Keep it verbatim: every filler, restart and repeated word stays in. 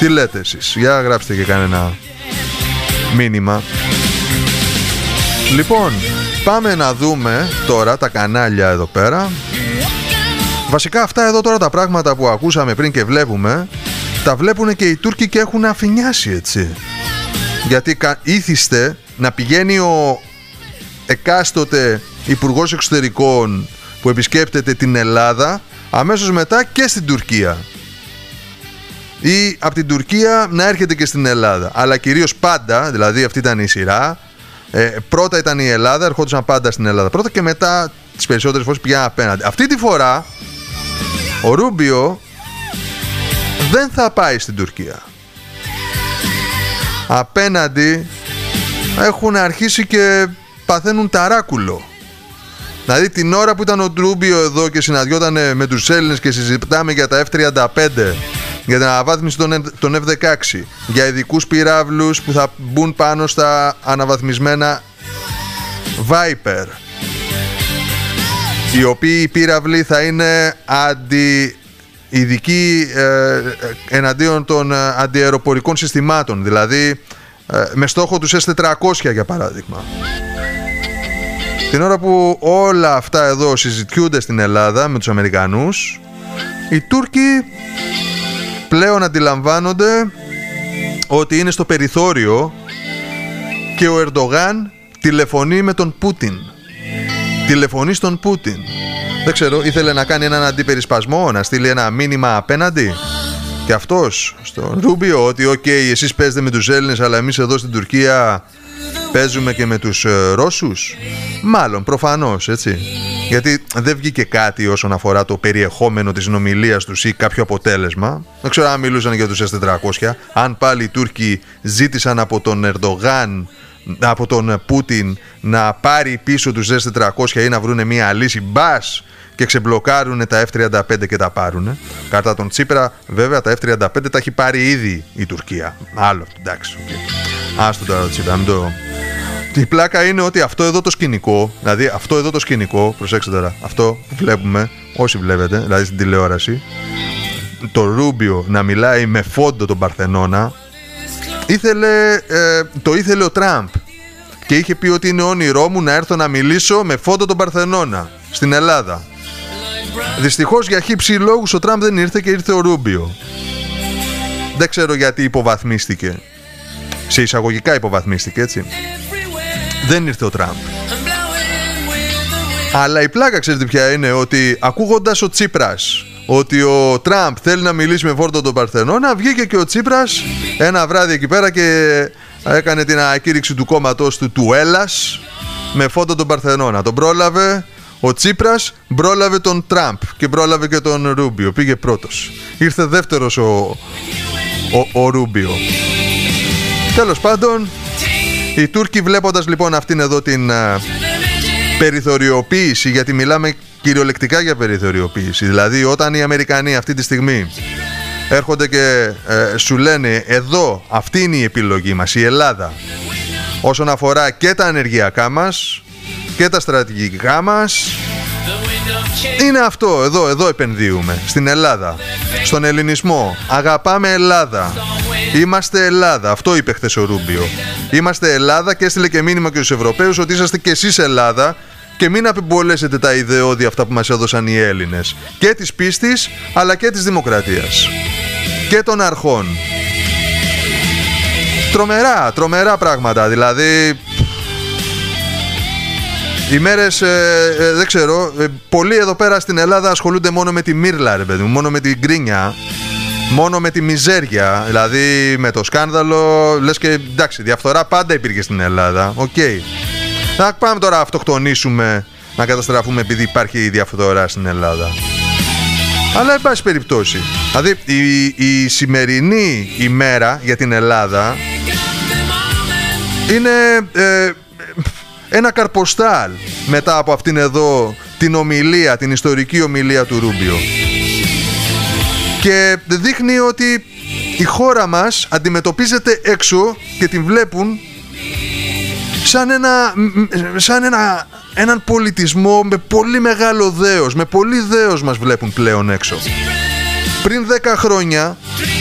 Τι λέτε εσείς? Για γράψτε και κανένα μήνυμα. Λοιπόν, πάμε να δούμε τώρα τα κανάλια εδώ πέρα. Βασικά αυτά εδώ τώρα τα πράγματα που ακούσαμε πριν και βλέπουμε, τα βλέπουν και οι Τούρκοι και έχουν αφηνιάσει, έτσι. Γιατί ήθιστε να πηγαίνει ο εκάστοτε υπουργός εξωτερικών που επισκέπτεται την Ελλάδα αμέσως μετά και στην Τουρκία, ή από την Τουρκία να έρχεται και στην Ελλάδα. Αλλά κυρίως πάντα, δηλαδή αυτή ήταν η σειρά, ε, πρώτα ήταν η Ελλάδα, ερχόντουσαν πάντα στην Ελλάδα πρώτα και μετά τις περισσότερες φορές πηγαίναν απέναντι. Αυτή τη φορά ο Ρούμπιο δεν θα πάει στην Τουρκία. Απέναντι έχουν αρχίσει και παθαίνουν ταράκουλο. Δηλαδή την ώρα που ήταν ο Ρούμπιο εδώ και συναντιόταν με τους Έλληνες και συζητάμε για τα εφ τριάντα πέντε, για την αναβάθμιση των εφ δεκαέξι, για ειδικούς πυράβλους που θα μπουν πάνω στα αναβαθμισμένα Viper, οι οποίοι πύραυλοι θα είναι αντι... ειδικοί ε, εναντίον των αντιαεροπορικών συστημάτων, δηλαδή ε, με στόχο τους ες τετρακόσια για παράδειγμα. Την ώρα που όλα αυτά εδώ συζητιούνται στην Ελλάδα με τους Αμερικανούς, οι Τούρκοι πλέον αντιλαμβάνονται ότι είναι στο περιθώριο και ο Ερντογάν τηλεφωνεί με τον Πούτιν. Τηλεφωνεί στον Πούτιν. Δεν ξέρω, ήθελε να κάνει έναν αντιπερισπασμό, να στείλει ένα μήνυμα απέναντι. Και αυτός στον Ρούμπιο ότι οκ, okay, εσείς παίζετε με τους Έλληνες, αλλά εμείς εδώ στην Τουρκία παίζουμε και με τους ε, Ρώσους. Μάλλον, προφανώς, έτσι. Γιατί δεν βγήκε κάτι όσον αφορά το περιεχόμενο της συνομιλίας τους ή κάποιο αποτέλεσμα. Δεν ξέρω αν μιλούσαν για τους ες τετρακόσια. Αν πάλι οι Τούρκοι ζήτησαν από τον Ερντογάν, από τον Πούτιν, να πάρει πίσω τους ες τετρακόσια ή να βρούνε μια λύση, μπας, και ξεμπλοκάρουν τα εφ τριάντα πέντε και τα πάρουν. Κατά τον Τσίπρα, βέβαια, τα εφ τριάντα πέντε τα έχει πάρει ήδη η Τουρκία. Άλλο αυτό, εντάξει. Okay. Άστο τώρα το Τσίπρα, μην το... Η πλάκα είναι ότι αυτό εδώ το σκηνικό, δηλαδή αυτό εδώ το σκηνικό, προσέξτε τώρα, αυτό που βλέπουμε, όσοι βλέπετε, δηλαδή στην τηλεόραση, το Ρούμπιο να μιλάει με φόντο τον Παρθενώνα, ήθελε, ε, το ήθελε ο Τραμπ και είχε πει ότι είναι όνειρό μου να έρθω να μιλήσω με φόντο τον Παρθενώνα στην Ελλάδα. Δυστυχώς για χύψη λόγους ο Τραμπ δεν ήρθε και ήρθε ο Ρούμπιο. Δεν ξέρω γιατί υποβαθμίστηκε. Σε εισαγωγικά υποβαθμίστηκε, έτσι. Δεν ήρθε ο Τραμπ. Αλλά η πλάκα, ξέρετε ποια είναι? Ότι ακούγοντας ο Τσίπρας ότι ο Τραμπ θέλει να μιλήσει με φόρτο τον Παρθενώνα, βγήκε και ο Τσίπρας ένα βράδυ εκεί πέρα και έκανε την ανακήρυξη του κόμματος του, του Έλλας, με φόντο τον Παρθενώνα. Τον πρόλαβε ο Τσίπρας, πρόλαβε τον Τραμπ και πρόλαβε και τον Ρούμπιο. Πήγε πρώτος. Ήρθε δεύτερος ο, ο, ο Ρούμπιο. Τέλος πάντων, οι Τούρκοι, βλέποντας λοιπόν αυτήν εδώ την α, περιθωριοποίηση, γιατί μιλάμε κυριολεκτικά για περιθωριοποίηση, δηλαδή όταν οι Αμερικανοί αυτή τη στιγμή έρχονται και ε, σου λένε εδώ αυτή είναι η επιλογή μας, η Ελλάδα, όσον αφορά και τα ενεργειακά μας και τα στρατηγικά μας, είναι αυτό, εδώ, εδώ επενδύουμε, στην Ελλάδα, στον ελληνισμό, αγαπάμε Ελλάδα, είμαστε Ελλάδα, αυτό είπε χθες ο Ρούμπιο. Είμαστε Ελλάδα και έστειλε και μήνυμα και στους Ευρωπαίους ότι είσαστε και εσείς Ελλάδα και μην απεμπολέσετε τα ιδεώδη αυτά που μας έδωσαν οι Έλληνες, και της πίστης αλλά και της δημοκρατίας και των αρχών. Τρομερά, τρομερά πράγματα, δηλαδή οι μέρες, ε, ε, δεν ξέρω, ε, πολλοί εδώ πέρα στην Ελλάδα ασχολούνται μόνο με τη μύρλα, ρε παιδί μου, μόνο με την γκρίνια, μόνο με τη μιζέρια, δηλαδή με το σκάνδαλο, λες και εντάξει, διαφθορά πάντα υπήρχε στην Ελλάδα, οκ. Okay. Θα πάμε τώρα να αυτοκτονήσουμε, να καταστραφούμε επειδή υπάρχει η διαφθορά στην Ελλάδα. Αλλά εν πάση περιπτώσει, δηλαδή η, η σημερινή ημέρα για την Ελλάδα είναι ε, ένα καρποστάλ μετά από αυτήν εδώ την ομιλία, την ιστορική ομιλία του Ρούμπιο. Και δείχνει ότι η χώρα μας αντιμετωπίζεται έξω και την βλέπουν σαν ένα, σαν ένα, έναν πολιτισμό με πολύ μεγάλο δέος, με πολύ δέος μας βλέπουν πλέον έξω. Πριν δέκα χρόνια